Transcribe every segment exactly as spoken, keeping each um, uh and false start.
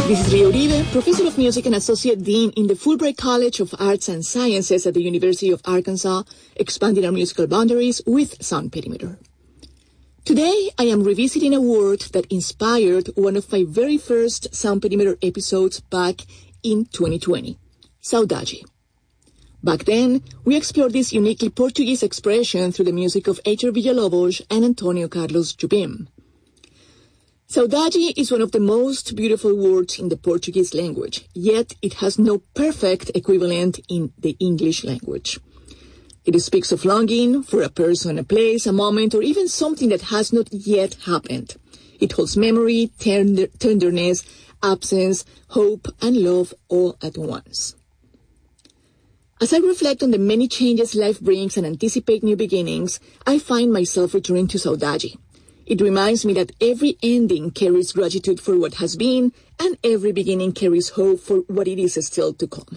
This is Leo Uribe, Professor of Music and Associate Dean in the Fulbright College of Arts and Sciences at the University of Arkansas, expanding our musical boundaries with Sound Perimeter. Today, I am revisiting a word that inspired one of my very first Sound Perimeter episodes back in twenty twenty, saudade. Back then, we explored this uniquely Portuguese expression through the music of Heitor Villa-Lobos and Antonio Carlos Jobim. Saudade is one of the most beautiful words in the Portuguese language, yet it has no perfect equivalent in the English language. It speaks of longing for a person, a place, a moment, or even something that has not yet happened. It holds memory, tender, tenderness, absence, hope, and love all at once. As I reflect on the many changes life brings and anticipate new beginnings, I find myself returning to saudade. It reminds me that every ending carries gratitude for what has been, and every beginning carries hope for what it is still to come.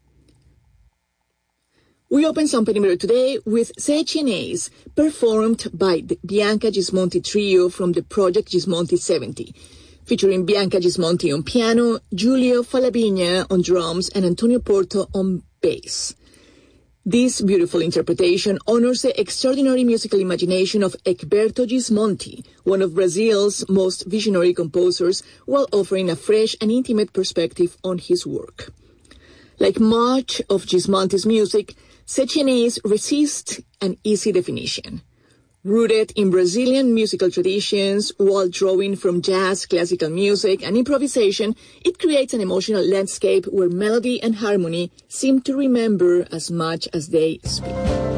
We open Sound Perimeter today with Sete Anéis, performed by the Bianca Gismonti Trio from the Project Gismonti seventy, featuring Bianca Gismonti on piano, Giulio Falabigna on drums, and Antonio Porto on bass. This beautiful interpretation honors the extraordinary musical imagination of Egberto Gismonti, one of Brazil's most visionary composers, while offering a fresh and intimate perspective on his work. Like much of Gismonti's music, Sete Anéis resists an easy definition. Rooted in Brazilian musical traditions, while drawing from jazz, classical music, and improvisation, it creates an emotional landscape where melody and harmony seem to remember as much as they speak.